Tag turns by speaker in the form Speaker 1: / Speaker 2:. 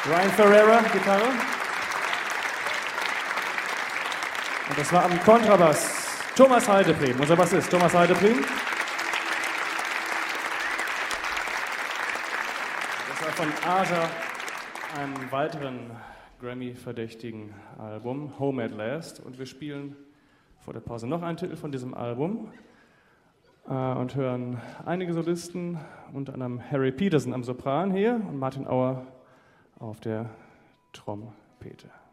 Speaker 1: Ryan Ferreira, Gitarre. Und das war am Kontrabass Thomas Heidebriem, unser Bassist Thomas Heidebriem. Das war von Aja, einem weiteren Grammy-verdächtigen Album, Home at Last. Und wir spielen vor der Pause noch einen Titel von diesem Album und hören einige Solisten, unter anderem Harry Peterson am Sopran hier und Martin Auer auf der Trompete.